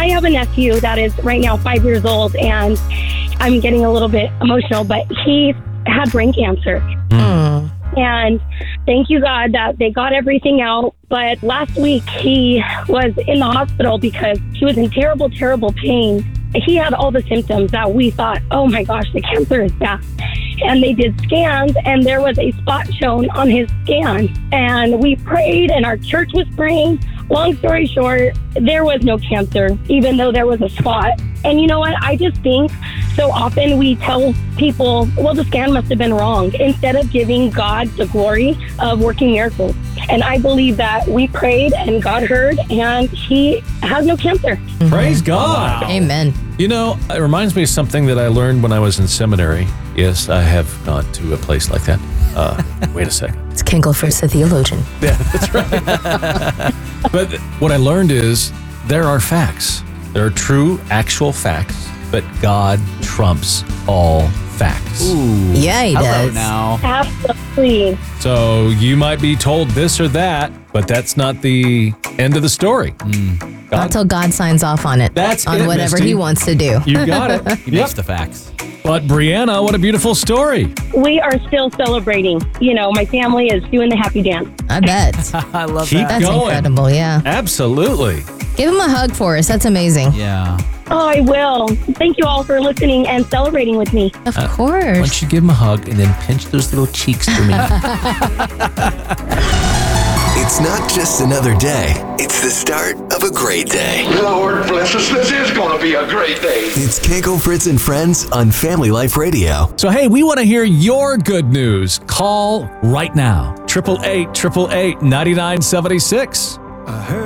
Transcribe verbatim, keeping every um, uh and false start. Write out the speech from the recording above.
I have a nephew that is right now five years old, and I'm getting a little bit emotional, but he had brain cancer. Mm. And thank you, God, that they got everything out. But last week, he was in the hospital because he was in terrible, terrible pain. He had all the symptoms that we thought, oh my gosh, the cancer is bad. And they did scans, and there was a spot shown on his scan. And we prayed, and our church was praying. Long story short, there was no cancer, even though there was a spot. And you know what? I just think so often we tell people, well, the scan must have been wrong, instead of giving God the glory of working miracles. And I believe that we prayed and God heard, and he has no cancer. Praise God. Amen. You know, it reminds me of something that I learned when I was in seminary. Yes, I have gone to a place like that. Uh, wait a second. It's Kinkle Fritz, the theologian. Yeah, that's right. But what I learned is there are facts. There are true, actual facts, but God trumps all facts. Ooh. Yeah, he Hello does. now. Absolutely. So you might be told this or that, but that's not the end of the story. Mm. Not until God signs off on it. That's on it, whatever Misty. he wants to do. You got it. He Yep. makes the facts. But Brianna, what a beautiful story. We are still celebrating. You know, my family is doing the happy dance. I bet. I love Keep that. That's going. incredible, yeah. Absolutely. Give him a hug for us. That's amazing. Yeah. Oh, I will. Thank you all for listening and celebrating with me. Of Why course. don't you give him a hug and then pinch those little cheeks for me? It's not just another day. It's the start of a great day. Lord bless us, this is going to be a great day. It's Kinkle Fritz and Friends on Family Life Radio. So, hey, we want to hear your good news. Call right now. eight eight eight, eight eight eight, nine nine seven six.